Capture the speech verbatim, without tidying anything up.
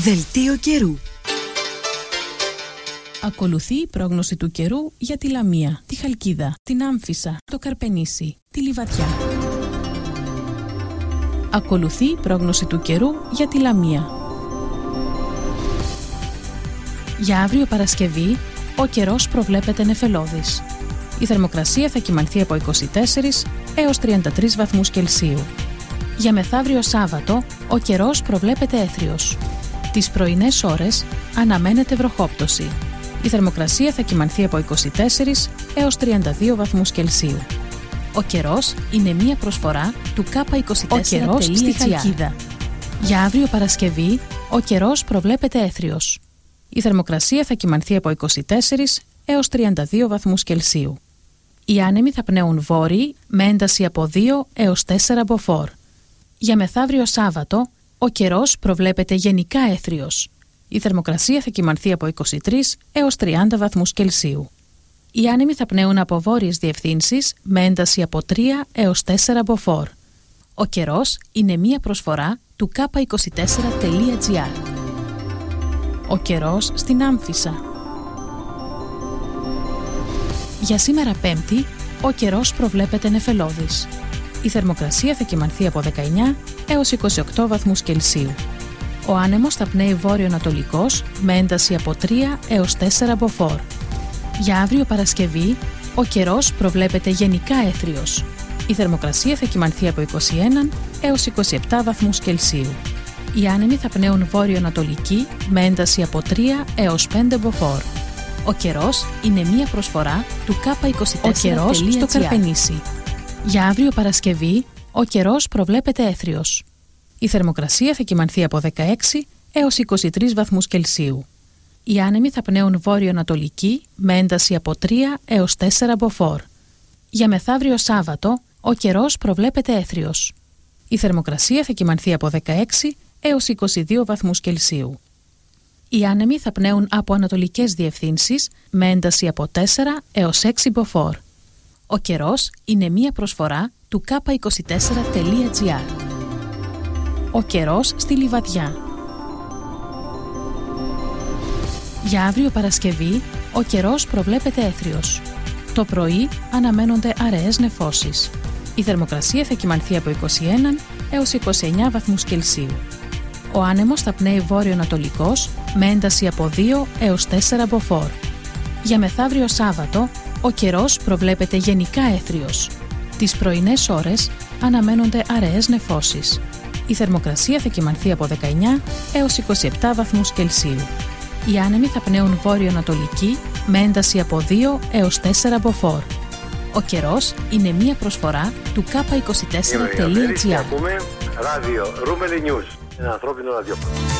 Δελτίο καιρού. Ακολουθεί η πρόγνωση του καιρού για τη Λαμία, τη Χαλκίδα, την Άμφισσα, το Καρπενήσι, τη Λιβαδιά. Ακολουθεί η πρόγνωση του καιρού για τη Λαμία. Για αύριο Παρασκευή, ο καιρός προβλέπεται νεφελώδης. Η θερμοκρασία θα κυμανθεί από είκοσι τέσσερις έως τριάντα τρεις βαθμούς Κελσίου. Για μεθαύριο Σάββατο, ο καιρός προβλέπεται έθριος. Τις πρωινές ώρες αναμένεται βροχόπτωση. Η θερμοκρασία θα κυμανθεί από είκοσι τέσσερις έως τριάντα δύο βαθμούς Κελσίου. Ο καιρός είναι μία προσφορά του κάπα είκοσι τέσσερα. Ο καιρός στη Χαλκίδα. Για αύριο Παρασκευή, ο καιρός προβλέπεται έθριος. Η θερμοκρασία θα κυμανθεί από είκοσι τέσσερις έως τριάντα δύο βαθμούς Κελσίου. Οι άνεμοι θα πνέουν βόρειοι με ένταση από δύο έως τέσσερα μποφόρ. Για μεθαύριο Σάββατο, ο καιρός προβλέπεται γενικά έθριος. Η θερμοκρασία θα κυμανθεί από είκοσι τρεις έως τριάντα βαθμούς Κελσίου. Οι άνεμοι θα πνέουν από βόρειες διευθύνσεις με ένταση από τρία έως τέσσερα μποφόρ. Ο καιρός είναι μία προσφορά του κάπα είκοσι τέσσερα τελεία τζι άρ. Ο καιρός στην Άμφισσα. Για σήμερα Πέμπτη, ο καιρός προβλέπεται νεφελώδης. Η θερμοκρασία θα κυμανθεί από δεκαεννιά έως είκοσι οκτώ βαθμούς Κελσίου. Ο άνεμος θα πνέει βόρειο-ανατολικός με ένταση από τρία έως τέσσερα μποφόρ. Για αύριο Παρασκευή, ο καιρός προβλέπεται γενικά έθριος. Η θερμοκρασία θα κυμανθεί από είκοσι ένα έως είκοσι επτά βαθμούς Κελσίου. Οι άνεμοι θα πνέουν βόρειο-ανατολική με ένταση από τρία έως πέντε μποφόρ. Ο καιρός είναι μία προσφορά του κάπα είκοσι τέσσερα. Ο καιρός στο Καρπενήσι. Για αύριο Παρασκευή, ο καιρός προβλέπεται έθριος. Η θερμοκρασία θα κυμανθεί από δεκαέξι έως είκοσι τρεις βαθμούς Κελσίου. Οι άνεμοι θα πνέουν βόρειο-ανατολική με ένταση από τρία έως τέσσερα μποφόρ. Για μεθαύριο Σάββατο, ο καιρός προβλέπεται έθριος. Η θερμοκρασία θα κυμανθεί από δεκαέξι έως είκοσι δύο βαθμούς Κελσίου. Οι άνεμοι θα πνέουν από ανατολικές διευθύνσεις με ένταση από τέσσερα έως έξι μποφόρ. Ο καιρός είναι μία προσφορά του κάπα είκοσι τέσσερα τελεία τζι άρ. Ο καιρός στη Λιβαδιά. Για αύριο Παρασκευή, ο καιρός προβλέπεται έθριος. Το πρωί αναμένονται αραιές νεφώσεις. Η θερμοκρασία θα κυμανθεί από είκοσι ένα έως είκοσι εννιά βαθμούς Κελσίου. Ο άνεμος θα πνέει βόρειο-ανατολικός με ένταση από δύο έως τέσσερα μποφόρ. Για μεθαύριο Σάββατο, ο καιρός προβλέπεται γενικά έθριος. Τις πρωινές ώρες αναμένονται αραιές νεφώσεις. Η θερμοκρασία θα κυμανθεί από δεκαεννιά έως είκοσι επτά βαθμούς Κελσίου. Οι άνεμοι θα πνέουν βόρειο-ανατολική με ένταση από δύο έως τέσσερα μποφόρ. Ο καιρός είναι μία προσφορά του κάπα είκοσι τέσσερα τελεία τζι άρ. Ακούμε ράδιο Ρούμελι News, ένα ανθρώπινο ραδιόφωνο.